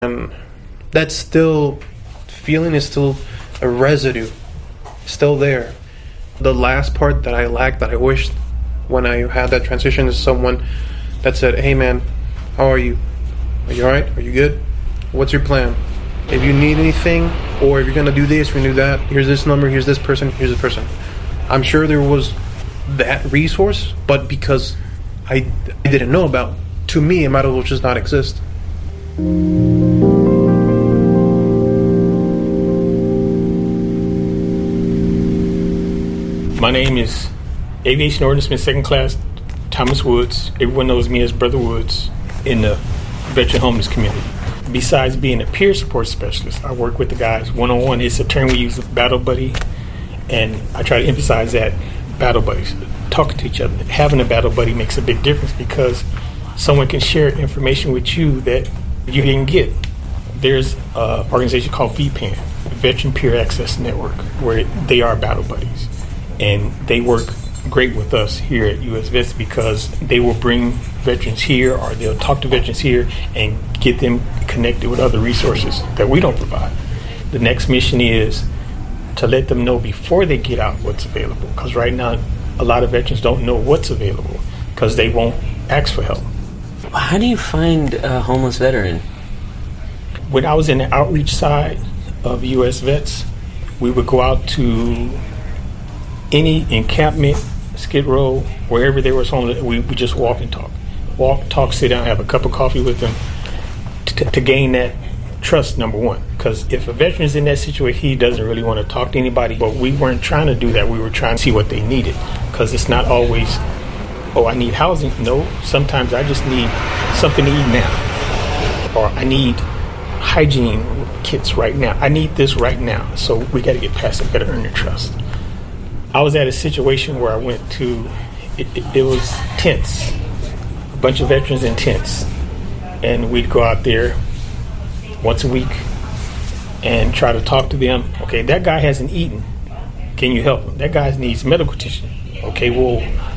And that feeling is still a residue, still there. The last part that I lacked, that I wished when I had that transition, is someone that said, hey man, how are you? Are you alright? Are you good? What's your plan? If you need anything, or if you're going to do this, we're going to do that, here's this number, here's this person, here's this person. I'm sure there was that resource, but because I didn't know about, to me, it might as well just not exist. My name is Aviation Ordnanceman Second Class Thomas Woods. Everyone knows me as Brother Woods in the veteran homeless community. Besides being a peer support specialist, I work with the guys one-on-one. It's a term we use, battle buddy, and I try to emphasize that battle buddies, talking to each other. Having a battle buddy makes a big difference because someone can share information with you that you didn't get. There's an organization called VPAN, Veteran Peer Access Network, where they are battle buddies. And they work great with us here at US Vets because they will bring veterans here, or they'll talk to veterans here and get them connected with other resources that we don't provide. The next mission is to let them know before they get out what's available, because right now a lot of veterans don't know what's available because they won't ask for help. How do you find a homeless veteran? When I was in the outreach side of US Vets, we would go out to any encampment, Skid Row, wherever there was homeless, we would just walk and talk. Walk, talk, sit down, have a cup of coffee with them to gain that trust, number one. Because if a veteran's in that situation, he doesn't really want to talk to anybody. But we weren't trying to do that. We were trying to see what they needed. Because it's not always, oh, I need housing. No, sometimes I just need something to eat now. Or I need hygiene kits right now. I need this right now. So we got to get past it, got to earn their trust. I was at a situation where I went to, it was tents, a bunch of veterans in tents. And we'd go out there once a week and try to talk to them. Okay, that guy hasn't eaten. Can you help him? That guy needs medical attention. Okay, well,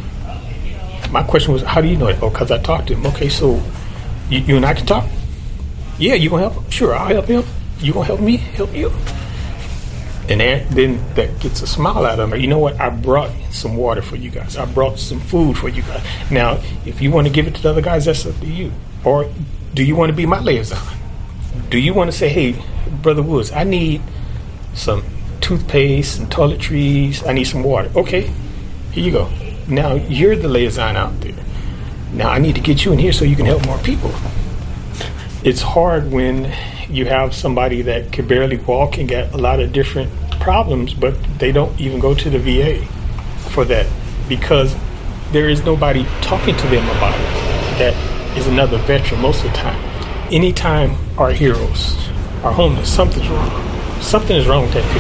my question was, how do you know that? Oh, because I talked to him. Okay, so you and I can talk? Yeah, you going to help him? Sure, I'll help him. You going to help me? Help you? And then that gets a smile out of them. You know what? I brought some water for you guys. I brought some food for you guys. Now, if you want to give it to the other guys, that's up to you. Or do you want to be my liaison? Do you want to say, hey, Brother Woods, I need some toothpaste, some toiletries, I need some water. Okay, here you go. Now you're the liaison out there. Now I need to get you in here so you can help more people. It's hard when you have somebody that can barely walk and got a lot of different problems, but they don't even go to the VA for that because there is nobody talking to them about it. That is another veteran most of the time. Anytime our heroes are homeless, something's wrong. Something is wrong with that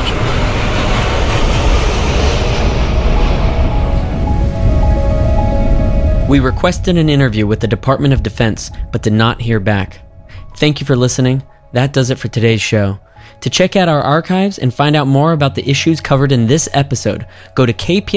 picture. We requested an interview with the Department of Defense, but did not hear back. Thank you for listening. That does it for today's show. To check out our archives and find out more about the issues covered in this episode, go to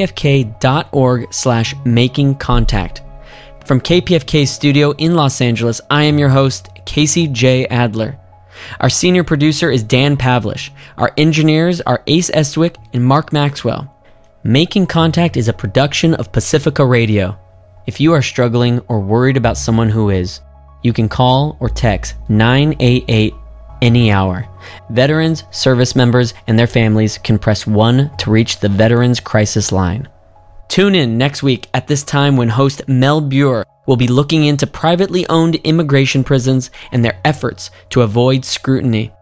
kpfk.org/makingcontact. From KPFK's studio in Los Angeles, I am your host, Casey J. Adler. Our senior producer is Dan Pavlish. Our engineers are Ace Estwick and Mark Maxwell. Making Contact is a production of Pacifica Radio. If you are struggling or worried about someone who is, you can call or text 988 any hour. Veterans, service members, and their families can press 1 to reach the Veterans Crisis Line. Tune in next week at this time when host Mel Buer will be looking into privately owned immigration prisons and their efforts to avoid scrutiny.